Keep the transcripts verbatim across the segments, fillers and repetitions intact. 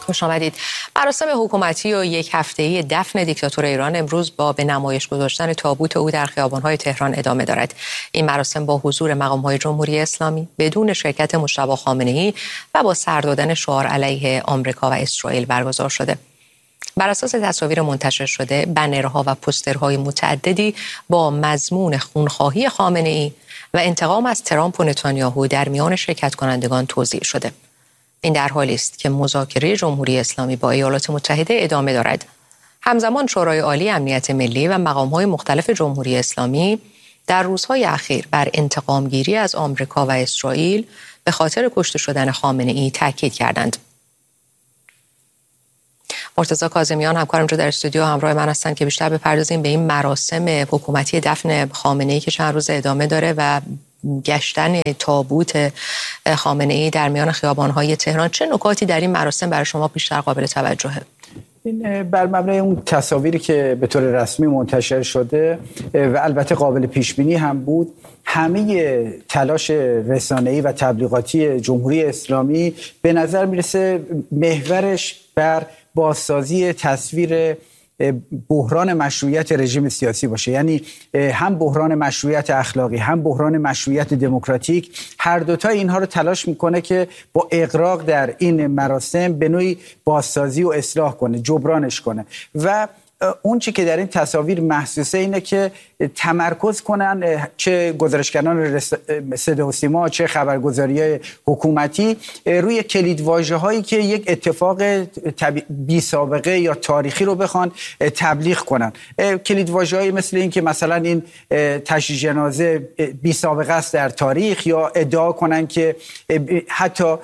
خوش آمدید. مراسم حکومتی و یک هفته‌ای دفن دیکتاتور ایران امروز با به نمایش گذاشتن تابوت او در خیابان‌های تهران ادامه دارد. این مراسم با حضور مقام‌های جمهوری اسلامی بدون شرکت مجتبی خامنه‌ای و با سر دادن شعار علیه آمریکا و اسرائیل برگزار شده. بر اساس تصاویر منتشر شده، بنرها و پوسترهای متعددی با مضمون خونخواهی خامنه‌ای و انتقام از ترامپ و نتانیاهو در میان شرکت کنندگان توزیع شده. این در حالی است که مذاکره جمهوری اسلامی با ایالات متحده ادامه دارد. همزمان شورای عالی امنیت ملی و مقام‌های مختلف جمهوری اسلامی در روزهای اخیر بر انتقامگیری از آمریکا و اسرائیل به خاطر کشته شدن خامنه‌ای تاکید کردند. مرتضی کاظمیان همکارم اینجا در استودیو همراه من هستند که بیشتر بپردازیم به این مراسم حکومتی دفن خامنه‌ای که چند روز ادامه داره و گشتن تابوت خامنه‌ای در میان خیابان‌های تهران. چه نکاتی در این مراسم برای شما بیشتر قابل توجهه؟ این بر مبنای اون تصاویری که به طور رسمی منتشر شده و البته قابل پیش بینی هم بود، همه تلاش رسانه‌ای و تبلیغاتی جمهوری اسلامی به نظر میرسه محورش بر بازسازی تصویر بحران مشروعیت رژیم سیاسی باشه. یعنی هم بحران مشروعیت اخلاقی هم بحران مشروعیت دموکراتیک، هر دوتا اینها رو تلاش میکنه که با اغراق در این مراسم به نوعی بازسازی و اصلاح کنه، جبرانش کنه. و اون چی که در این تصاویر محسوسه اینه که تمرکز کنن چه گزارشگران صدا و سیما چه خبرگزاری حکومتی روی کلیدواژه هایی که یک اتفاق بی سابقه یا تاریخی رو بخوان تبلیغ کنن. کلیدواژه هایی مثل این که مثلا این تشییع جنازه بی سابقه است در تاریخ، یا ادعا کنن که حتی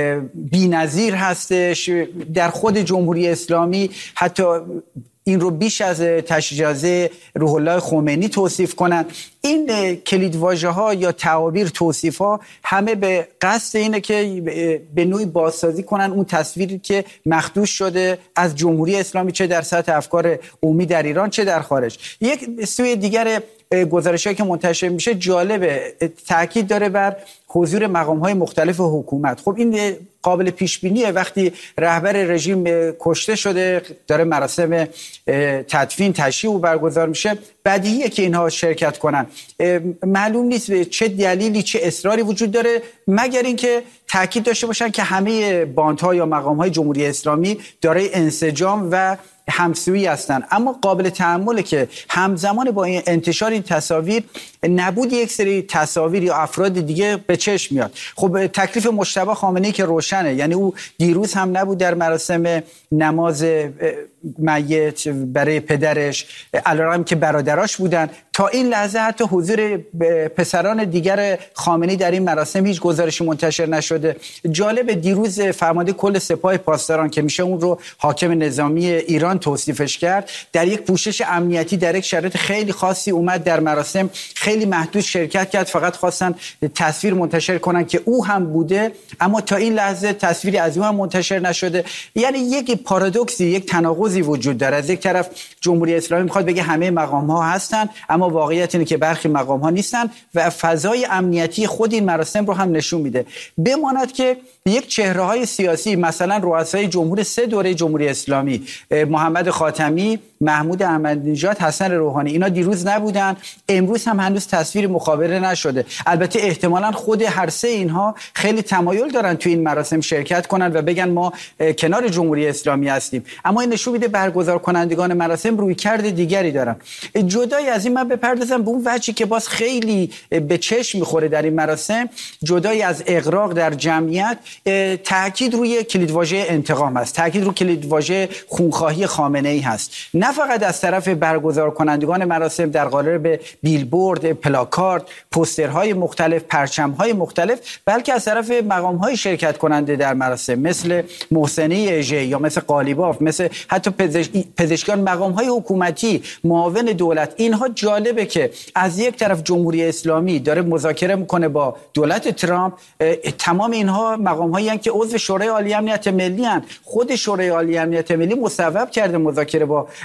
بی‌نظیر هستش در خود جمهوری اسلامی، حتی این رو بیش از تشییع جنازه روح الله خمینی توصیف کنند. این کلیدواژه ها یا تعابیر، توصیف ها همه به قصد اینه که به نوعی بازسازی کنن اون تصویری که مخدوش شده از جمهوری اسلامی، چه در سطح افکار عمومی در ایران چه در خارج. یک سوی دیگر گزارش‌هایی که منتشر میشه جالبه، تاکید داره بر حضور مقام‌های مختلف حکومت. خب این قابل پیش بینیه، وقتی رهبر رژیم کشته شده داره مراسم تدفین تشییع او برگزار میشه، بدیهیه که اینها شرکت کنن. معلوم نیست به چه دلیلی چه اصراری وجود داره، مگر اینکه تاکید داشته باشن که همه باندها یا مقام‌های جمهوری اسلامی دارای انسجام و همسویی هستن. اما قابل تأمله که همزمان با این انتشار این تصاویر نبود یک سری تصاویر یا افراد دیگه به چشم میاد. خب تکلیف مجتبی خامنه‌ای که روشنه، یعنی او دیروز هم نبود در مراسم نماز میت برای پدرش، علیرغم که برادراش بودن. تا این لحظه حتی حضور پسران دیگر خامنه‌ای در این مراسم هیچ گزارشی منتشر نشده. جالب، دیروز فرمانده کل سپاه پاسداران که میشه اون رو حاکم نظامی ایران توصیفش کرد، در یک پوشش امنیتی در یک شرایط خیلی خاصی اومد در مراسم، خیلی محدود شرکت کرد، فقط خواستن تصویر منتشر کنن که او هم بوده، اما تا این لحظه تصویری از او هم منتشر نشده. یعنی یک پارادوکسی، یک تناقضی وجود داره. از یک طرف جمهوری اسلامی میخواد بگه همه مقام ها هستن، اما واقعیت اینه که برخی مقام ها نیستن و فضای امنیتی خود این مراسم رو هم نشون میده. بماند که یک چهره های سیاسی، مثلا رؤسای جمهور سه دوره جمهوری اسلامی، محمد خاتمی، محمود احمدی نژاد، حسن روحانی، اینا دیروز نبودن، امروز هم هنوز تصویر مخابره نشده. البته احتمالاً خود هر سه اینها خیلی تمایل دارن تو این مراسم شرکت کنن و بگن ما کنار جمهوری اسلامی هستیم، اما این نشون میده برگزار کنندگان مراسم رویکرد دیگری دارن. جدای از این من بپردازم به اون وجهی که باز خیلی به چشم میخوره در این مراسم، جدای از اغراق در جمعیت، تاکید روی کلیدواژه انتقام است، تاکید روی کلیدواژه خونخواهی خامنه‌ای هست. نه فقط از طرف برگزار کنندگان مراسم در قالب بیلبورد، پلاکارد، پوسترهای مختلف، پرچم‌های مختلف، بلکه از طرف مقام‌های شرکت کننده در مراسم مثل محسنی اژه یا مثل قالیباف، مثل حتی پزشکان، مقام‌های حکومتی، معاون دولت. اینها جالبه که از یک طرف جمهوری اسلامی داره مذاکره میکنه با دولت ترامپ، تمام اینها مقام‌هایی هستند که عضو شورای عالی امنیت ملی هستند. خود شورای عالی امنیت ملی مصوب کرده مذاکره با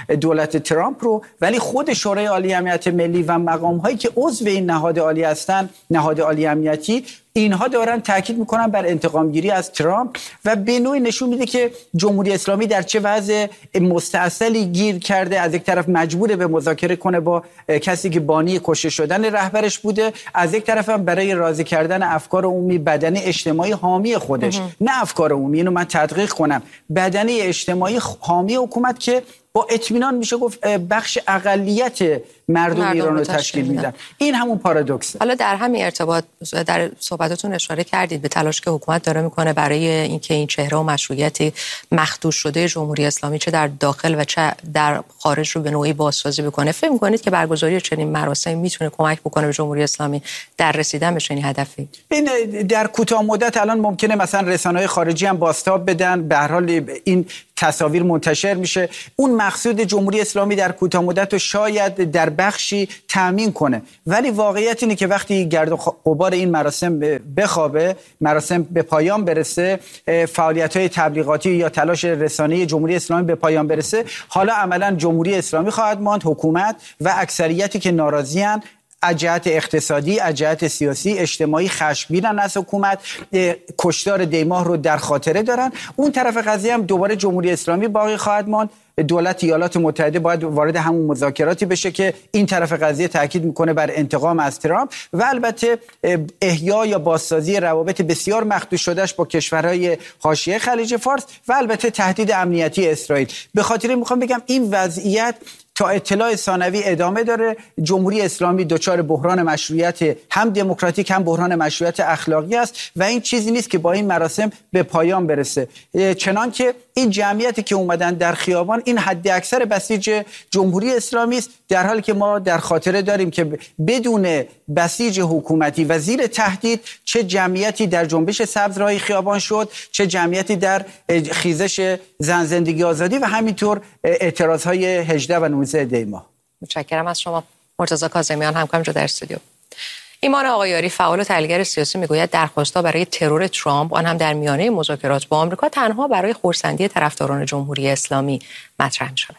دولت ترامپ رو، ولی خود شورای عالی امنیت ملی و مقام هایی که عضو این نهاد عالی هستن، نهاد عالی امنیتی، اینها دارن تاکید میکنن بر انتقام گیری از ترامپ و به نوعی نشون میده که جمهوری اسلامی در چه وضع مستعصلی گیر کرده. از یک طرف مجبوره به مذاکره کنه با کسی که بانی کشته شدن رهبرش بوده، از یک طرف هم برای راضی کردن افکار عمومی بدنه اجتماعی حامی خودش، نه افکار عمومی، اینو من تدقیق کنم، بدنه اجتماعی حامی حکومت که با اطمینان میشه گفت بخش اقلیت مردم, مردم ایران رو تشکیل میدن. این همون پارادوکسه. حالا در همین ارتباط در صحبتاتون اشاره کردید به تلاش که حکومت داره میکنه برای اینکه این چهره و مشروعیتی مخدوش شده جمهوری اسلامی چه در داخل و چه در خارج رو به نوعی بازسازی بکنه. فکر میکنید که برگزاری چنین مراسمی میتونه کمک بکنه به جمهوری اسلامی در رسیدن به چنین هدفی؟ این در کوتاه مدت الان ممکنه مثلا رسانه‌های خارجی هم بازتاب بدن، به هر حال این تصاویر منتشر میشه. اون مقصود جمهوری اسلامی در کوتاه مدت رو شاید در بخشی تامین کنه، ولی واقعیت اینه که وقتی گرد و غبار این مراسم بخوابه، مراسم به پایان برسه، فعالیت‌های تبلیغاتی یا تلاش رسانه‌ای جمهوری اسلامی به پایان برسه، حالا عملاً جمهوری اسلامی خواهد ماند، حکومت و اکثریتی که ناراضی‌اند از جهت اقتصادی، از جهت سیاسی، اجتماعی خشمگینن از حکومت، کشتار دیماه رو در خاطره دارن. اون طرف قضیه هم دوباره جمهوری اسلامی باقی خواهد ماند. دولت ایالات متحده باید وارد همون مذاکراتی بشه که این طرف قضیه تاکید میکنه بر انتقام از ترامپ و البته احیا یا بازسازی روابط بسیار مخدوش شدهش با کشورهای حاشیه خلیج فارس و البته تهدید امنیتی اسرائیل. به خاطر میخوام بگم این وضعیت تا اطلاع ثانوی ادامه داره. جمهوری اسلامی دچار بحران مشروعیت هم دموکراتیک هم بحران مشروعیت اخلاقی است و این چیزی نیست که با این مراسم به پایان برسه. چنانکه این جمعیتی که اومدن در خیابان این حد اکثر بسیج جمهوری اسلامی است، در حالی که ما در خاطره داریم که بدون بسیج حکومتی و زیر تهدید چه جمعیتی در جنبش سبز راهی خیابان شد، چه جمعیتی در خیزش زن زندگی آزادی و همینطور اعتراضهای هجده و نوزده دی ماه. متشکرم از شما. مرتضی کاظمیان همکارم در استودیو. ایمان آقایاری فعال و تحلیلگر سیاسی میگوید درخواست‌ها برای ترور ترامپ آن هم در میانه مذاکرات با آمریکا تنها برای خرسندی طرفداران جمهوری اسلامی مطرح می‌شود.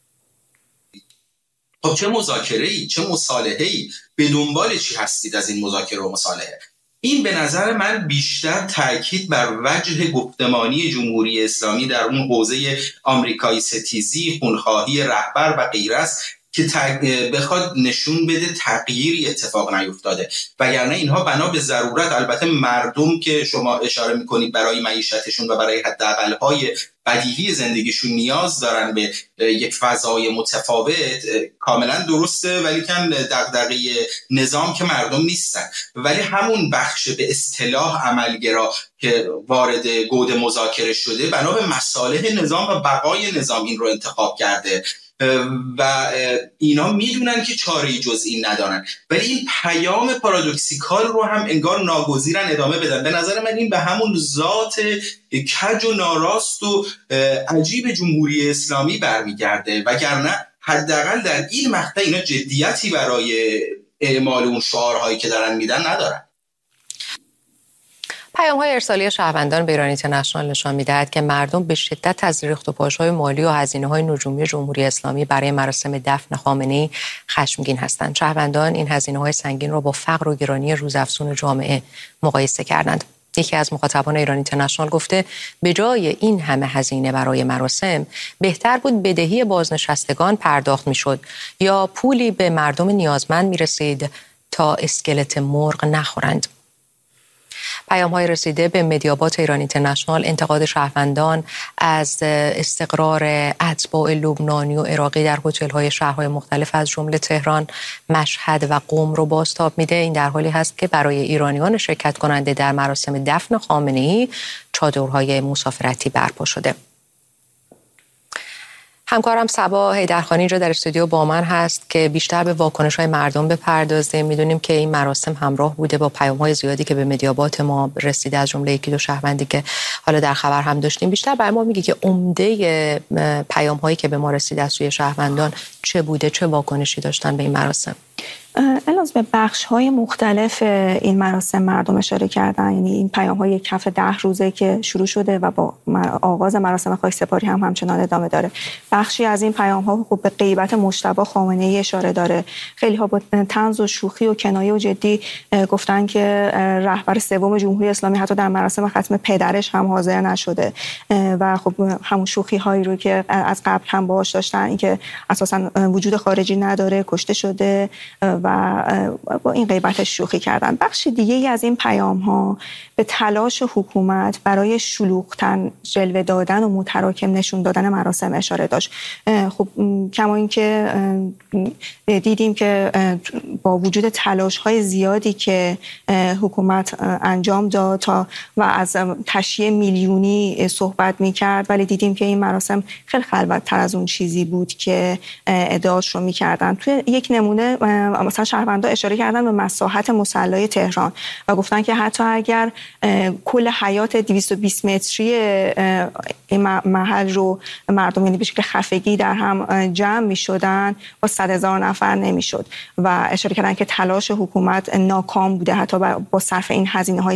خب چه مذاکره‌ای، چه مصالحه‌ای، به دنبال چی هستید از این مذاکره و مصالحه؟ این به نظر من بیشتر تاکید بر وجه گفتمانی جمهوری اسلامی در اون حوزه آمریکایی ستیزی، خونخواهی رهبر و غیره است که بخواد نشون بده تغییری اتفاق نیفتاده، وگرنه اینها بنا به ضرورت، البته مردم که شما اشاره میکنید برای معیشتشون و برای حداقل‌های بدیهی زندگیشون نیاز دارن به یک فضای متفاوت، کاملا درسته، ولی کن دغدغه نظام که مردم نیستن، ولی همون بخش به اصطلاح عملگرا که وارد گود مذاکره شده بنا به مصالح نظام و بقای نظام این رو انتخاب کرده و اینا میدونن که چاره‌ای جز این ندارن، ولی این پیام پارادوکسیکال رو هم انگار ناگزیرن ادامه بدن. به نظر من این به همون ذات کج و ناراست و عجیب جمهوری اسلامی برمیگرده، وگرنه حداقل در این مقطع اینا جدیتی برای اعمال اون شعارهایی که دارن میدن ندارن. پیام‌های ارسالی شهروندان به ایران اینترنشنال نشان می‌دهد که مردم به شدت از ریخت و پاش‌های مالی و هزینه‌های نجومی جمهوری اسلامی برای مراسم دفن خامنه‌ای خشمگین هستند. شهروندان این هزینه‌های سنگین را با فقر و گرانی روزافزون جامعه مقایسه کردند. یکی از مخاطبان ایران اینترنشنال گفته به جای این همه هزینه برای مراسم بهتر بود بدهی بازنشستگان پرداخت می‌شد یا پولی به مردم نیازمند می‌رسید تا اسکلت مرغ نخورند. پیام‌های رسیده به مدیابات ایران اینترنشنال انتقاد شهروندان از استقرار اتباع لبنانی و عراقی در هتل‌های شهرهای مختلف از جمله تهران، مشهد و قم رو بازتاب میده. این در حالی هست که برای ایرانیان شرکت کننده در مراسم دفن خامنه‌ای چادرهای مسافرتی برپا شده. همکارم صبا حیدرخانی اینجا در استودیو با من هست که بیشتر به واکنش‌های مردم بپردازه. میدونیم که این مراسم همراه بوده با پیام‌های زیادی که به مدیابات ما رسیده، از جمله یکی دو شهروندی که حالا در خبر هم داشتیم. بیشتر برای ما میگی که عمده پیام‌هایی که به ما رسیده از سوی شهروندان چه بوده، چه واکنشی داشتن به این مراسم؟ البته به بخش‌های مختلف این مراسم مردم اشاره کردن، یعنی این پیام‌ها یک کف ده روزه که شروع شده و با آغاز مراسم خاکسپاری هم همچنان ادامه داره. بخشی از این پیام‌ها خب به غیبت مجتبی خامنه‌ای اشاره داره. خیلی‌ها با طنز و شوخی و کنایه و جدی گفتن که رهبر سوم جمهوری اسلامی حتی در مراسم ختم پدرش هم حاضر نشده و خب همون شوخی‌هایی رو که از قبل هم باهاش داشتن، اینکه اساساً وجود خارجی نداره، کشته شده و با این غیبت شوخی کردن. بخش دیگه ای از این پیام ها به تلاش حکومت برای شلوغ‌تر جلوه دادن و متراکم نشون دادن مراسم اشاره داشت. خب کما اینکه دیدیم که با وجود تلاش های زیادی که حکومت انجام داد تا و از تشییع میلیونی صحبت میکرد، ولی دیدیم که این مراسم خیلی خلوت‌تر از اون چیزی بود که ادعاش رو میکردن. توی یک نمونه مثلا شهروندا اشاره کردن به مساحت مسلح تهران و گفتن که حتی اگر کل حیات دویست و بیست متری این محل رو مردم یعنی به شکل خفگی در هم جمع می شدن با صد هزار نفر نمی شد و اشاره کردن که تلاش حکومت ناکام بوده حتی با صرف این هزینه های